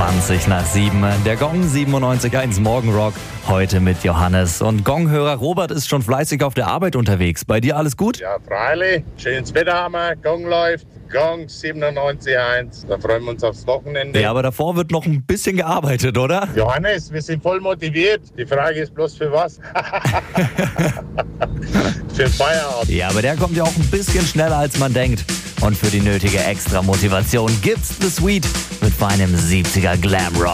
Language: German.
20 nach 7. Der Gong 97.1 Morgenrock. Heute mit Johannes. Und Gong-Hörer Robert ist schon fleißig auf der Arbeit unterwegs. Bei dir alles gut? Ja, freilich. Schönes Wetter haben wir. Gong läuft. Gong 97.1. Da freuen wir uns aufs Wochenende. Ja, aber davor wird noch ein bisschen gearbeitet, oder? Johannes, wir sind voll motiviert. Die Frage ist bloß für was? Für den Feierabend. Ja, aber der kommt ja auch ein bisschen schneller, als man denkt. Und für die nötige Extra-Motivation gibt's The Sweet mit feinem 70er Glamrock.